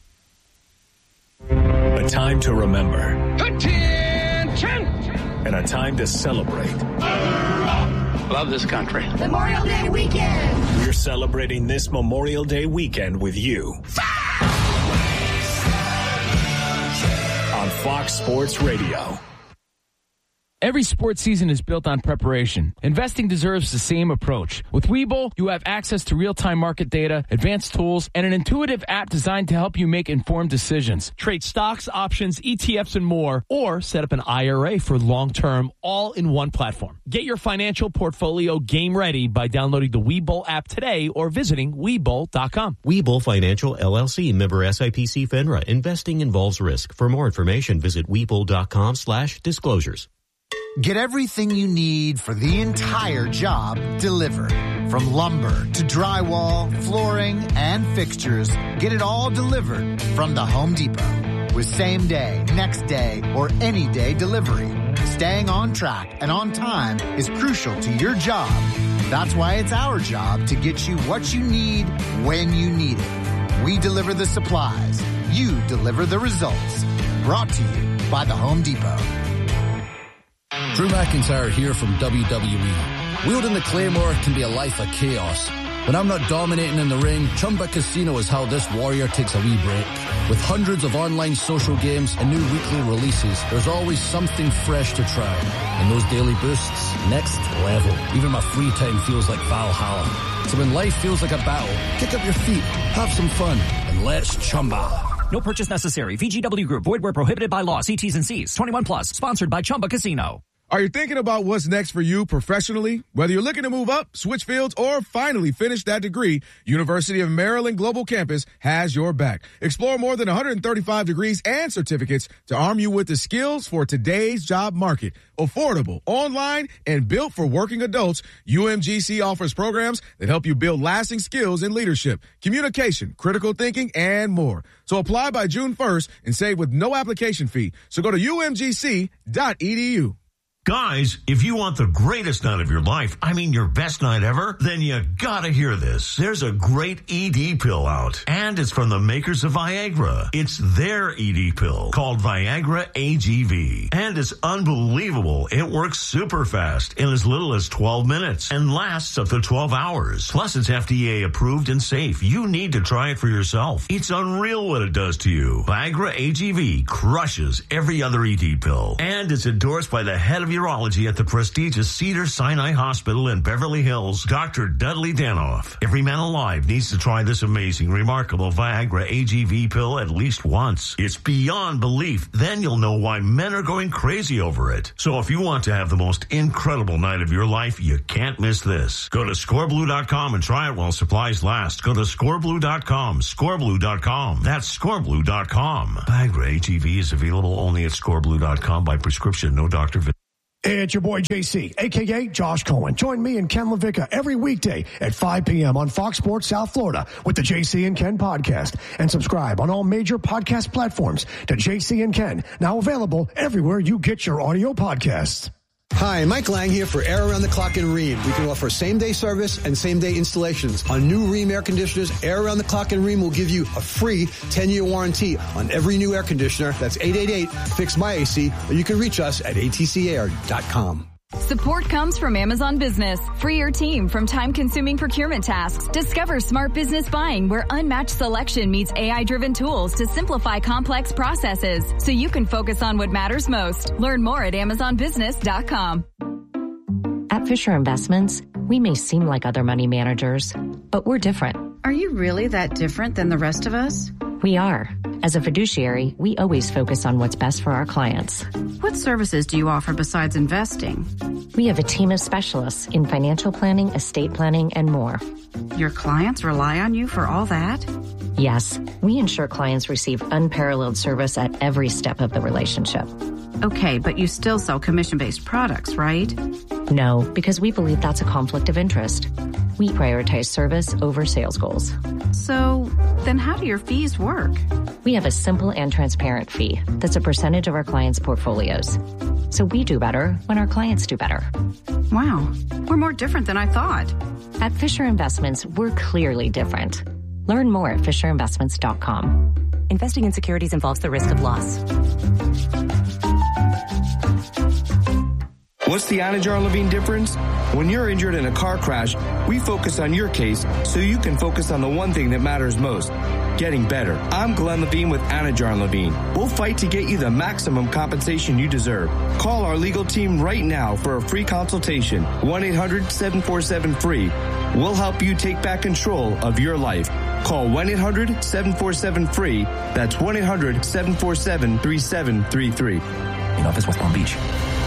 Speaker 17: A time to remember.
Speaker 2: Attention!
Speaker 17: And a time to celebrate.
Speaker 2: Love this country.
Speaker 22: Memorial Day weekend.
Speaker 17: We're celebrating this Memorial Day weekend with you. On Fox Sports Radio.
Speaker 23: Every sports season is built on preparation. Investing deserves the same approach. With Webull, you have access to real-time market data, advanced tools, and an intuitive app designed to help you make informed decisions. Trade stocks, options, ETFs, and more, or set up an IRA for long-term, all in one platform. Get your financial portfolio game ready by downloading the Webull app today or visiting Webull.com.
Speaker 24: Webull Financial, LLC, member SIPC FINRA. Investing involves risk. For more information, visit Webull.com/disclosures.
Speaker 25: Get everything you need for the entire job delivered. From lumber to drywall, flooring, and fixtures, get it all delivered from the Home Depot. With same day, next day, or any day delivery, staying on track and on time is crucial to your job. That's why it's our job to get you what you need when you need it. We deliver the supplies. You deliver the results. Brought to you by the Home Depot.
Speaker 26: Drew McIntyre here from WWE. Wielding the Claymore can be a life of chaos. When I'm not dominating in the ring, Chumba Casino is how this warrior takes a wee break. With hundreds of online social games and new weekly releases, there's always something fresh to try. And those daily boosts, next level. Even my free time feels like Valhalla. So when life feels like a battle, kick up your feet, have some fun, and let's Chumba.
Speaker 27: No purchase necessary. VGW Group. Void where prohibited by law. See T's and C's. 21 plus. Sponsored by Chumba Casino.
Speaker 28: Are you thinking about what's next for you professionally? Whether you're looking to move up, switch fields, or finally finish that degree, University of Maryland Global Campus has your back. Explore more than 135 degrees and certificates to arm you with the skills for today's job market. Affordable, online, and built for working adults, UMGC offers programs that help you build lasting skills in leadership, communication, critical thinking, and more. So apply by June 1st and save with no application fee. So go to umgc.edu.
Speaker 1: Guys, if you want the greatest night of your life, I mean your best night ever, then you gotta hear this. There's a great ED pill out, and it's from the makers of Viagra. It's their ED pill called Viagra AGV, and it's unbelievable. It works super fast in as little as 12 minutes and lasts up to 12 hours. Plus, it's FDA approved and safe. You need to try it for yourself. It's unreal what it does to you. Viagra AGV crushes every other ED pill, and it's endorsed by the head of urology at the prestigious Cedars-Sinai Hospital in Beverly Hills, Dr. Dudley Danoff. Every man alive needs to try this amazing, remarkable Viagra AGV pill at least once. It's beyond belief. Then you'll know why men are going crazy over it. So if you want to have the most incredible night of your life, you can't miss this. Go to scoreblue.com and try it while supplies last. Go to scoreblue.com, scoreblue.com. That's scoreblue.com. Viagra AGV is available only at scoreblue.com by prescription, no doctor visit.
Speaker 4: Hey, it's your boy JC, a.k.a. Josh Cohen. Join me and Ken LaVicka every weekday at 5 p.m. on Fox Sports South Florida with the JC and Ken podcast. And subscribe on all major podcast platforms to JC and Ken, now available everywhere you get your audio podcasts.
Speaker 5: Hi, Mike Lang here for Air Around the Clock in Rheem. We can offer same-day service and same-day installations. On new Rheem air conditioners, Air Around the Clock in Rheem will give you a free 10-year warranty on every new air conditioner. That's 888-FIX-MY-AC, or you can reach us at atcair.com.
Speaker 6: Support comes from Amazon Business. Free your team from time-consuming procurement tasks. Discover smart business buying where unmatched selection meets AI-driven tools to simplify complex processes so you can focus on what matters most. Learn more at amazonbusiness.com.
Speaker 7: At Fisher Investments, we may seem like other money managers, but we're different.
Speaker 8: Are you really that different than the rest of us?
Speaker 7: We are. As a fiduciary, we always focus on what's best for our clients.
Speaker 8: What services do you offer besides investing?
Speaker 7: We have a team of specialists in financial planning, estate planning, and more.
Speaker 8: Your clients rely on you for all that?
Speaker 7: Yes, we ensure clients receive unparalleled service at every step of the relationship.
Speaker 8: Okay, but you still sell commission-based products, right?
Speaker 7: No, because we believe that's a conflict of interest. We prioritize service over sales goals.
Speaker 8: So, then how do your fees work?
Speaker 7: We have a simple and transparent fee that's a percentage of our clients' portfolios. So we do better when our clients do better.
Speaker 8: Wow, we're more different than I thought.
Speaker 7: At Fisher Investments, we're clearly different. Learn more at FisherInvestments.com.
Speaker 27: Investing in securities involves the risk of loss.
Speaker 9: What's the Anajar Levine difference? When you're injured in a car crash, we focus on your case so you can focus on the one thing that matters most, getting better. I'm Glenn Levine with Anajar Levine. We'll fight to get you the maximum compensation you deserve. Call our legal team right now for a free consultation. 1-800-747-FREE. We'll help you take back control of your life. Call 1-800-747-FREE. That's 1-800-747-3733.
Speaker 27: In office, West Palm Beach.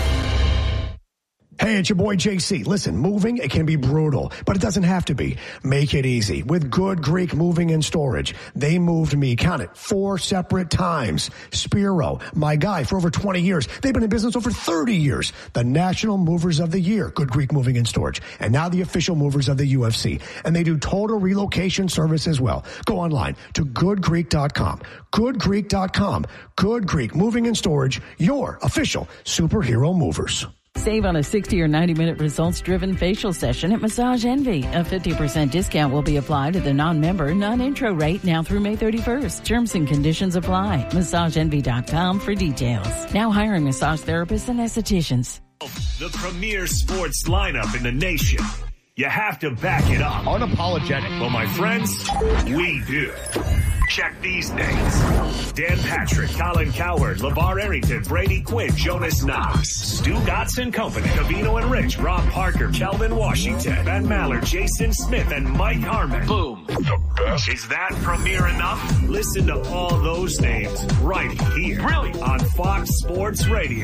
Speaker 4: Hey, it's your boy JC. Listen, moving, it can be brutal, but it doesn't have to be. Make it easy with Good Greek Moving and Storage. They moved me, count it, 4 separate times. Spiro, my guy for over 20 years. They've been in business over 30 years. The National Movers of the Year, Good Greek Moving and Storage. And now the official movers of the UFC. And they do total relocation service as well. Go online to goodgreek.com. Goodgreek.com. Good Greek Moving and Storage, your official superhero movers.
Speaker 10: Save on a 60 or 90-minute results-driven facial session at Massage Envy. A 50% discount will be applied to the non-member, non-intro rate now through May 31st. Terms and conditions apply. MassageEnvy.com for details. Now hiring massage therapists and estheticians.
Speaker 17: The premier sports lineup in the nation. You have to back it up.
Speaker 13: Unapologetic.
Speaker 17: Well, my friends, we do. Check these names. Dan Patrick, Colin Cowherd, LeVar Arrington, Brady Quinn, Jonas Knox, Stu Gotson Company, Covino and Rich, Rob Parker, Kelvin Washington, Ben Maller, Jason Smith, and Mike Harmon. Boom. The best. Is that premier enough? Listen to all those names right here. Brilliant. On Fox Sports Radio.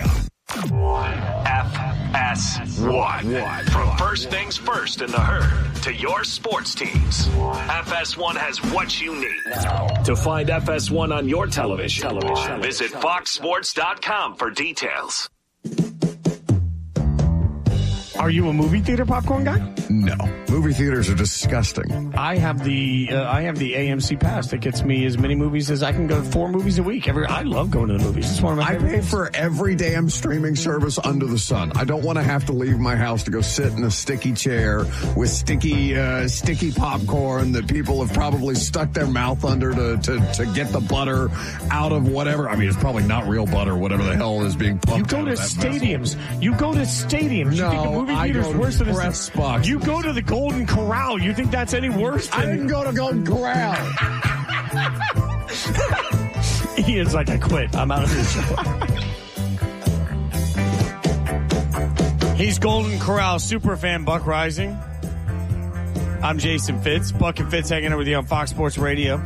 Speaker 17: FS1. From first things first in the herd to your sports teams. FS1 has what you need. To find FS1 on your television, visit foxsports.com for details.
Speaker 20: Are you a movie theater popcorn guy?
Speaker 21: No. Movie theaters are disgusting.
Speaker 20: I have the AMC pass that gets me as many movies as I can go. 4 movies a week. I love going to the movies. It's one of my favorite
Speaker 21: things. For every damn streaming service under the sun. I don't want to have to leave my house to go sit in a sticky chair with sticky popcorn that people have probably stuck their mouth under to get the butter out of whatever. I mean, it's probably not real butter, whatever the hell is being pumped.
Speaker 20: You go to stadiums. You go to stadiums. You think a movie theater's worse than a
Speaker 21: press box.
Speaker 20: You go to the Golden Corral. You think that's any worse?
Speaker 21: I didn't go to Golden Corral.
Speaker 20: Ian's like, I quit. I'm out of this show. He's Golden Corral superfan Buck Rising. I'm Jason Fitz. Buck and Fitz hanging out with you on Fox Sports Radio.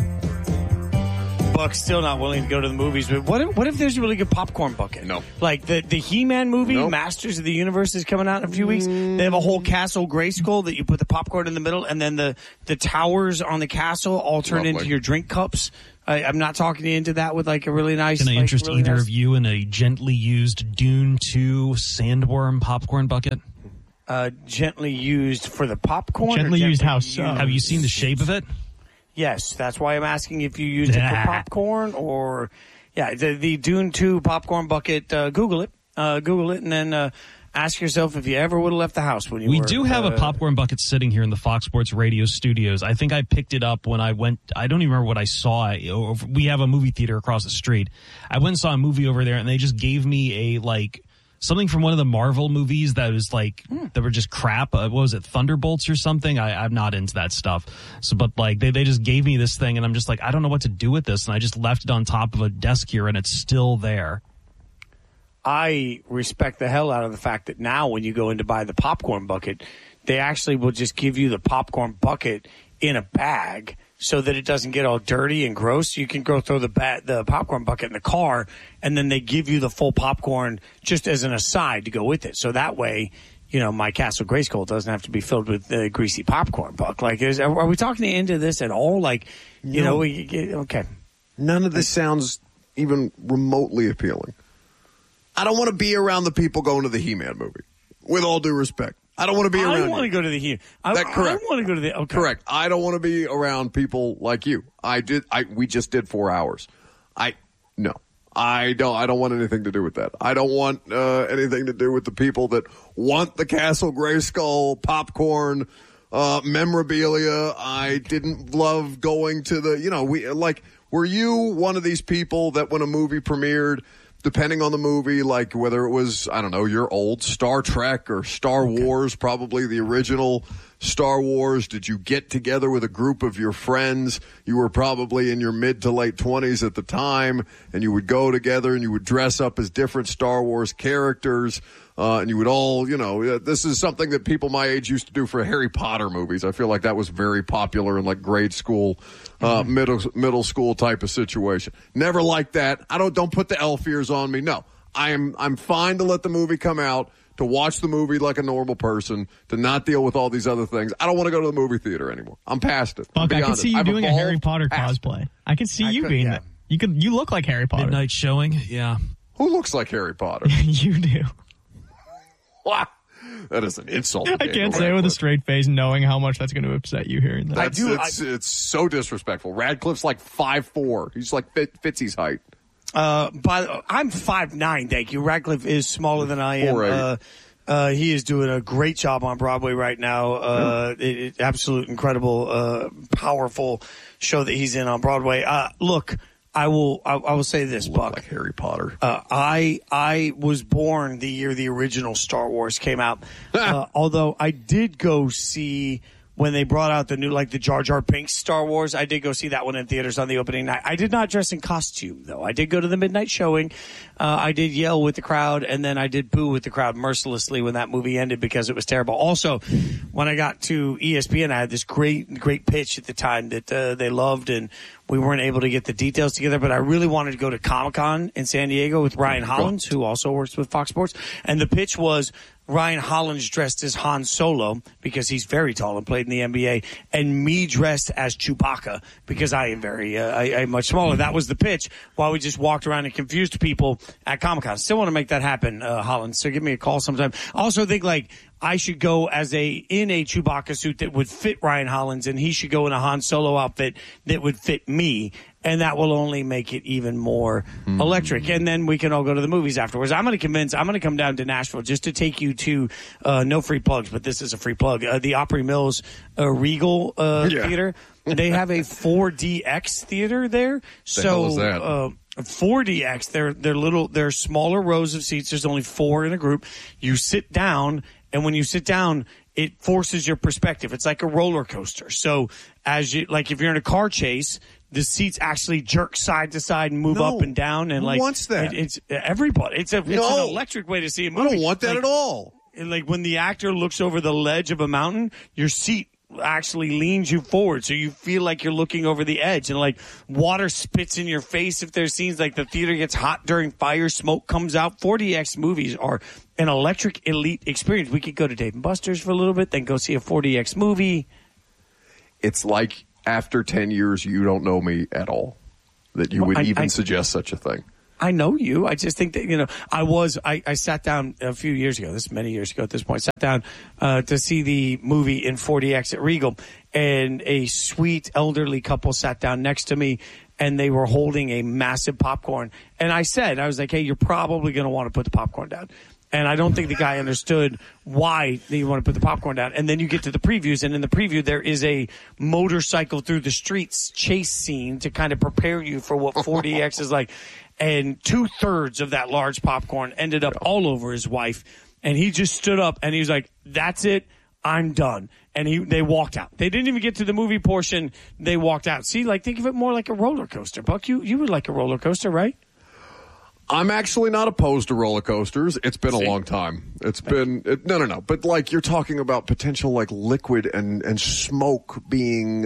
Speaker 20: Buck's still not willing to go to the movies, but what if there's a really good popcorn bucket?
Speaker 21: No.
Speaker 20: Like the He-Man movie, nope. Masters of the Universe, is coming out in a few weeks. They have a whole Castle Grayskull that you put the popcorn in the middle, and then the towers on the castle all turn into your drink cups. I'm not talking you into that with like a really nice...
Speaker 3: Can I interest
Speaker 20: really
Speaker 3: either
Speaker 20: nice...
Speaker 3: of you in a gently used Dune 2 sandworm popcorn bucket?
Speaker 20: Gently used for the popcorn?
Speaker 3: Gently used how so? Have you seen the shape of it?
Speaker 20: Yes, that's why I'm asking if you used it for popcorn or... Yeah, the Dune 2 popcorn bucket, Google it, and then ask yourself if you ever would have left the house when you were...
Speaker 3: We do have a popcorn bucket sitting here in the Fox Sports Radio studios. I think I picked it up when I went... I don't even remember what I saw. We have a movie theater across the street. I went and saw a movie over there, and they just gave me something from one of the Marvel movies that was that were just crap. What was it, Thunderbolts or something? I'm not into that stuff. So, but they just gave me this thing, and I'm just like, I don't know what to do with this, and I just left it on top of a desk here, and it's still there.
Speaker 20: I respect the hell out of the fact that now when you go in to buy the popcorn bucket, they actually will just give you the popcorn bucket in a bag so that it doesn't get all dirty and gross. You can go throw the popcorn bucket in the car, and then they give you the full popcorn just as an aside to go with it. So that way, my Castle Grayskull doesn't have to be filled with greasy popcorn, Buck. Like, are we talking into this at all? Like, okay.
Speaker 21: None of this sounds even remotely appealing. I don't want to be around the people going to the He-Man movie, with all due respect. I don't want to be around.
Speaker 20: I want to go to the He-Man.
Speaker 21: Correct.
Speaker 20: I want to go to the. Okay.
Speaker 21: Correct. I don't want to be around people like you. We just did 4 hours. No. I don't want anything to do with that. I don't want anything to do with the people that want the Castle Grayskull popcorn memorabilia. I didn't love going to the. Were you one of these people that when a movie premiered, depending on the movie, like whether it was, I don't know, your old Star Trek or Star Wars, probably the original Star Wars, did you get together with a group of your friends? You were probably in your mid to late 20s at the time, and you would go together and you would dress up as different Star Wars characters, and you would all, this is something that people my age used to do for Harry Potter movies. I feel like that was very popular in like grade school, middle school type of situation. Never like that. Don't put the elf ears on me. No, I'm fine to let the movie come out, to watch the movie like a normal person, to not deal with all these other things. I don't want to go to the movie theater anymore. I'm past it.
Speaker 11: Buck, I can see you doing a Harry Potter cosplay. I can see you being that. You look like Harry Potter.
Speaker 3: Midnight showing, yeah.
Speaker 21: Who looks like Harry Potter?
Speaker 11: You do.
Speaker 21: Wow. That is an insult.
Speaker 11: I can't say it with a straight face, knowing how much that's going to upset you hearing that.
Speaker 21: It's so disrespectful. Radcliffe's like 5'4". He's like Fitzy's height.
Speaker 20: I'm 5'9", thank you. Radcliffe is smaller than I am. He is doing a great job on Broadway right now. Absolute incredible, powerful show that he's in on Broadway. Look, I will say this, Buck.
Speaker 21: Like Harry Potter.
Speaker 20: I was born the year the original Star Wars came out. Although I did go see when they brought out the new, like the Jar Jar Binks Star Wars. I did go see that one in theaters on the opening night. I did not dress in costume, though. I did go to the midnight showing. I did yell with the crowd, and then I did boo with the crowd mercilessly when that movie ended because it was terrible. Also, when I got to ESPN, I had this great pitch at the time that they loved, and we weren't able to get the details together, but I really wanted to go to Comic-Con in San Diego with Ryan Hollins, who also works with Fox Sports. And the pitch was Ryan Hollins dressed as Han Solo because he's very tall and played in the NBA, and me dressed as Chewbacca because I am I'm much smaller. That was the pitch while we just walked around and confused people at Comic-Con. Still want to make that happen, Hollins, so give me a call sometime. I also think, I should go in a Chewbacca suit that would fit Ryan Hollins, and he should go in a Han Solo outfit that would fit me. And that will only make it even more electric. And then we can all go to the movies afterwards. I'm going to come down to Nashville just to take you to, no free plugs, but this is a free plug, the Opry Mills Regal Theater. They have a 4DX theater there.
Speaker 21: The hell is that?
Speaker 20: 4DX, they're smaller rows of seats. There's only 4 in a group. You sit down, and when you sit down, it forces your perspective. It's like a roller coaster. So if you're in a car chase, the seats actually jerk side to side and move up and down. And
Speaker 21: who wants that?
Speaker 20: It's everybody. It's an electric way to see a movie.
Speaker 21: I don't want that at all.
Speaker 20: Like when the actor looks over the ledge of a mountain, your seat actually leans you forward, so you feel like you're looking over the edge, and like water spits in your face if there's scenes like the theater gets hot during fire, smoke comes out. 4DX movies are an electric elite experience. We could go to Dave & Buster's for a little bit, then go see a 4DX movie.
Speaker 21: It's like after 10 years, you don't know me at all, that you would even suggest such a thing.
Speaker 20: I know you. I just think that, I sat down a few years ago, this is many years ago at this point, sat down to see the movie in 4DX at Regal, and a sweet elderly couple sat down next to me, and they were holding a massive popcorn. And I was like, hey, you're probably going to want to put the popcorn down. And I don't think the guy understood why you want to put the popcorn down. And then you get to the previews, and in the preview there is a motorcycle through the streets chase scene to kind of prepare you for what 4DX is like. And 2/3 of that large popcorn ended up all over his wife. And he just stood up and he was like, that's it. I'm done. And they walked out. They didn't even get to the movie portion. They walked out. See, think of it more like a roller coaster. Buck, you would like a roller coaster, right?
Speaker 21: I'm actually not opposed to roller coasters. It's been a long time. No. But you're talking about potential liquid and smoke being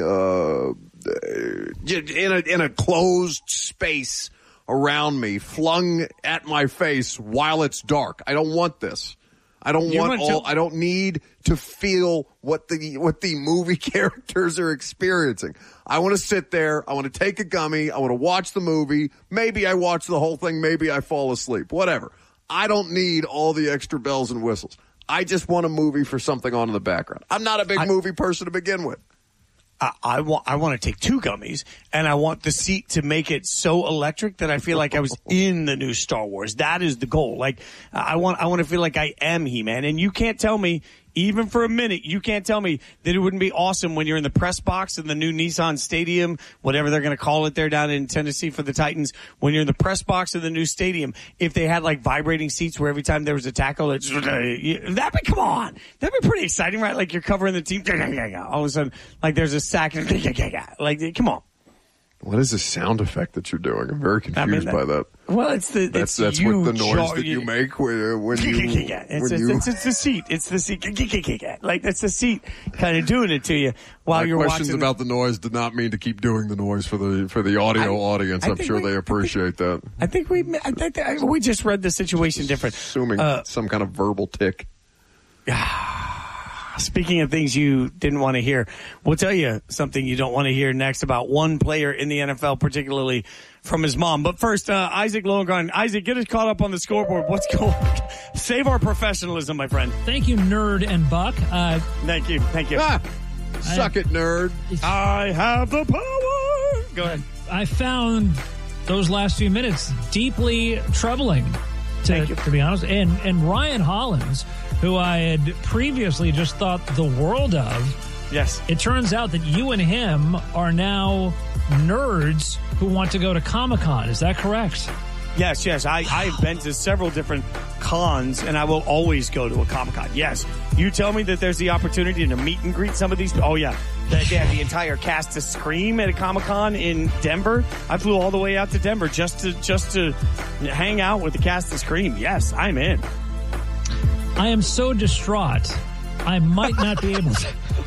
Speaker 21: in a closed space around me, flung at my face while it's dark. I don't want this. I don't need to feel what the movie characters are experiencing. I want to sit there. I want to take a gummy. I want to watch the movie. Maybe I watch the whole thing. Maybe I fall asleep. Whatever. I don't need all the extra bells and whistles. I just want a movie for something on in the background. I'm not a big movie person to begin with.
Speaker 20: I want to take 2 gummies, and I want the seat to make it so electric that I feel like I was in the new Star Wars. That is the goal. I want to feel like I am He-Man, and you can't tell me, even for a minute, you can't tell me that it wouldn't be awesome when you're in the press box in the new Nissan Stadium, whatever they're going to call it there down in Tennessee for the Titans, when you're in the press box of the new stadium, if they had vibrating seats where every time there was a tackle, come on. That'd be pretty exciting, right? You're covering the team. All of a sudden, there's a sack. Come on.
Speaker 21: What is the sound effect that you're doing? I'm very confused by that.
Speaker 20: Well, that's what
Speaker 21: the noise that you make when you.
Speaker 20: It's the seat. It's the seat. That's the seat kind of doing it to you while you're watching.
Speaker 21: Questions about the noise did not mean to keep doing the noise for the audio audience. I'm sure they appreciate that.
Speaker 20: I think we just read the situation different.
Speaker 21: Assuming some kind of verbal tick.
Speaker 20: Speaking of things you didn't want to hear, we'll tell you something you don't want to hear next about one player in the NFL, particularly from his mom. But first, Isaac Lowenkron. Isaac, get us caught up on the scoreboard. What's going on? Save our professionalism, my friend.
Speaker 2: Thank you, Nerd and Buck.
Speaker 20: Thank you.
Speaker 21: Suck it, nerd.
Speaker 20: I have the power. Go ahead.
Speaker 2: I found those last few minutes deeply troubling, to be honest. And Ryan Hollins, who I had previously just thought the world of.
Speaker 20: Yes.
Speaker 2: It turns out that you and him are now nerds who want to go to Comic-Con. Is that correct?
Speaker 20: Yes. I've been to several different cons, and I will always go to a Comic-Con. Yes. You tell me that there's the opportunity to meet and greet some of these. Oh, yeah. They had the entire cast to Scream at a Comic-Con in Denver. I flew all the way out to Denver just to hang out with the cast to Scream. Yes, I'm in.
Speaker 2: I am so distraught, I might not be able to.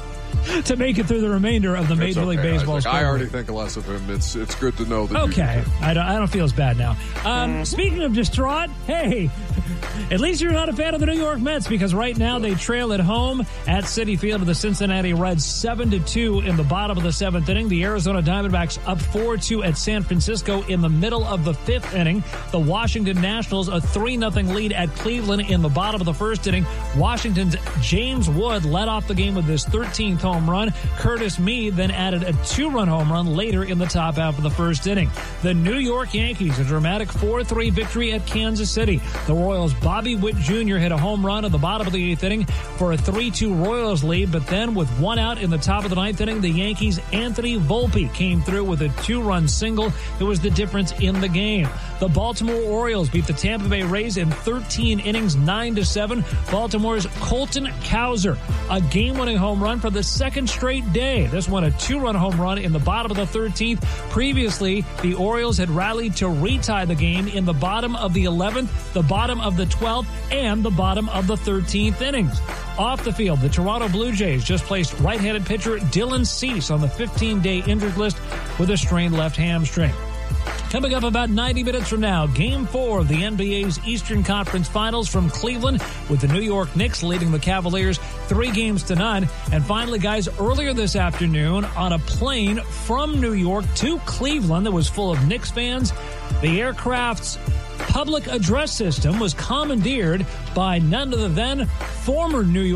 Speaker 2: to make it through the remainder of the Major League Baseball.
Speaker 21: I already think less of him. It's good to know that.
Speaker 2: Okay, I don't feel as bad now. Speaking of distraught, hey, at least you're not a fan of the New York Mets, because right now they trail at home at Citi Field to the Cincinnati Reds 7-2 in the bottom of the 7th inning. The Arizona Diamondbacks up 4-2 at San Francisco in the middle of the 5th inning. The Washington Nationals a 3-0 lead at Cleveland in the bottom of the 1st inning. Washington's James Wood led off the game with his 13th home run. Curtis Mead then added a 2-run home run later in the top half of the 1st inning. The New York Yankees, a dramatic 4-3 victory at Kansas City. The Royals' Bobby Witt Jr. hit a home run at the bottom of the 8th inning for a 3-2 Royals lead, but then with one out in the top of the 9th inning, the Yankees' Anthony Volpe came through with a 2-run single that was the difference in the game. The Baltimore Orioles beat the Tampa Bay Rays in 13 innings, 9-7. Baltimore's Colton Cowser, a game-winning home run for the second straight day. This one a 2-run home run in the bottom of the 13th. Previously, the Orioles had rallied to retie the game in the bottom of the 11th, the bottom of the 12th, and the bottom of the 13th innings. Off the field, the Toronto Blue Jays just placed right-handed pitcher Dylan Cease on the 15-day injured list with a strained left hamstring. Coming up about 90 minutes from now, Game 4 of the NBA's Eastern Conference Finals from Cleveland, with the New York Knicks leading the Cavaliers 3-0. And finally, guys, earlier this afternoon on a plane from New York to Cleveland that was full of Knicks fans, the aircraft's public address system was commandeered by none other than former New York